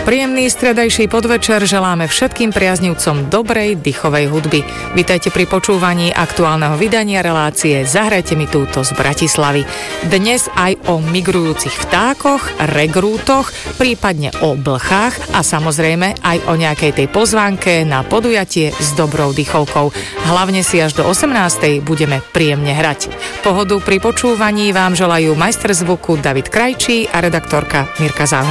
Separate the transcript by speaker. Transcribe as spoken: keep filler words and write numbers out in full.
Speaker 1: Príjemný stredajší podvečer želáme všetkým priaznivcom dobrej dýchovej hudby. Vítajte pri počúvaní aktuálneho vydania relácie Zahrajte mi túto z Bratislavy. Dnes aj o migrujúcich vtákoch, regrútoch, prípadne o blchách a samozrejme aj o nejakej tej pozvánke na podujatie s dobrou dýchovkou. Hlavne si až do osemnástej budeme príjemne hrať. Pohodu pri počúvaní vám želajú majster zvuku David Krajčí a redaktorka Mirka Záhon.